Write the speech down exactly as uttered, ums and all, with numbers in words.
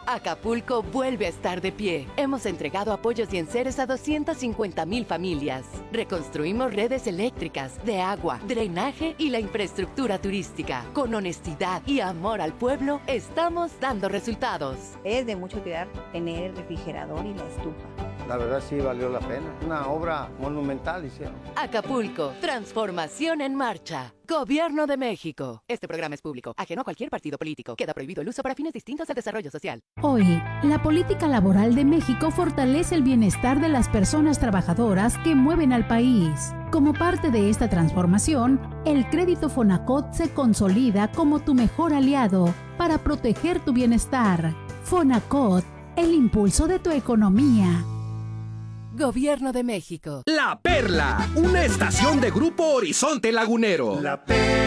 Acapulco vuelve a estar de pie. Hemos entregado apoyos y enseres a doscientas cincuenta mil familias. Reconstruimos redes eléctricas, de agua, drenaje y la infraestructura turística. Con honestidad y amor al pueblo, estamos dando resultados. Es de mucha utilidad tener el refrigerador y la estufa. La verdad sí valió la pena. Una obra monumental hicieron. Acapulco, transformación en marcha. Gobierno de México. Este programa es público, ajeno a cualquier partido político. Queda prohibido el uso para fines distintos al desarrollo social. Hoy, la política laboral de México fortalece el bienestar de las personas trabajadoras que mueven al país. Como parte de esta transformación, el crédito Fonacot se consolida como tu mejor aliado para proteger tu bienestar. Fonacot, el impulso de tu economía. Gobierno de México. La Perla, una estación de Grupo Horizonte Lagunero. La Perla.